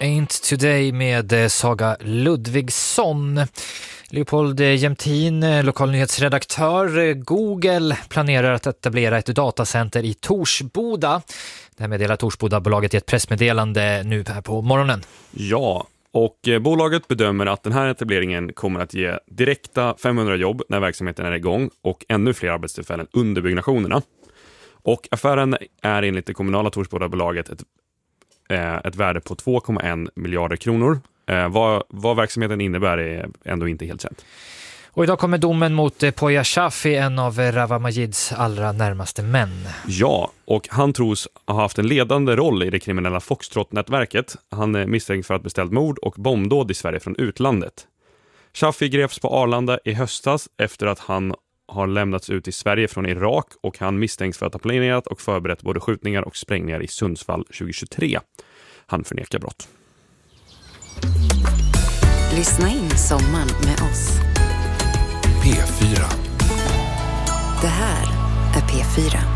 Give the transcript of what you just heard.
Ain't Today med Saga Ludvigsson. Leopold Jämtin, lokalnyhetsredaktör. Google planerar att etablera ett datacenter i Torsboda. Det här meddelar Torsboda-bolaget i ett pressmeddelande nu här på morgonen. Ja, och bolaget bedömer att den här etableringen kommer att ge direkta 500 jobb när verksamheten är igång och ännu fler arbetstillfällen under byggnationerna. Och affären är enligt det kommunala Torsboda-bolaget ett värde på 2,1 miljarder kronor. Vad verksamheten innebär är ändå inte helt känt. Och idag kommer domen mot Poya Shafi, en av Rawa Majids allra närmaste män. Ja, och han tros ha haft en ledande roll i det kriminella Foxtrot-nätverket. Han är misstänkt för att beställt mord och bombdåd i Sverige från utlandet. Shafi greps på Arlanda i höstas efter att han har lämnats ut i Sverige från Irak och han misstänks för att ha planerat och förberett både skjutningar och sprängningar i Sundsvall 2023. Han förnekar brott. Lyssna in sommaren med oss. P4. Det här är P4.